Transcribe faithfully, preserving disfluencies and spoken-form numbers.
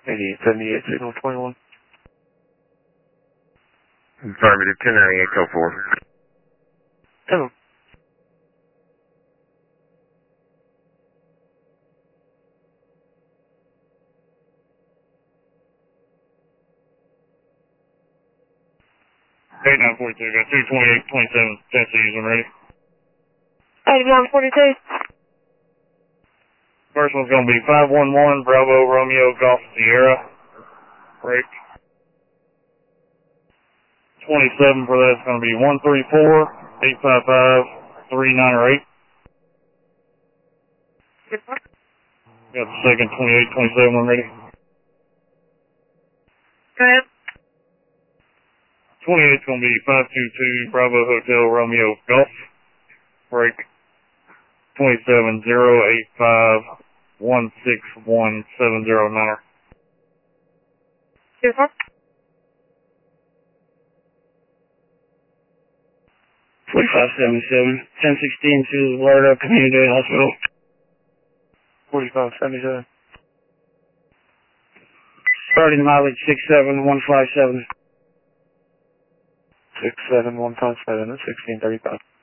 eighty-eight seventy-eight, signal twenty-one. Affirmative, ten ninety-eight, code four. Hello. eighty-nine forty-two, got two twenty-eight twenty-seven, Tennessee's when ready. eighty-nine forty-two. First one's going to be five one one, Bravo, Romeo, Golf, Sierra. Break. twenty-seven for that's going to be one three four, eight five five, three nine eight. Got the second twenty-eight twenty-seven one ready. Go ahead. twenty-eight's going to be five two two, Bravo, Hotel, Romeo, Golf. Break. twenty-seven zero eight five, one six one seven zero nine. Yes, sir. forty-five seventy-seven, ten sixteen to Florida Community Hospital. forty-five seventy-seven. Starting mileage six seven one five seven. six seven one five seven, sixteen thirty-five.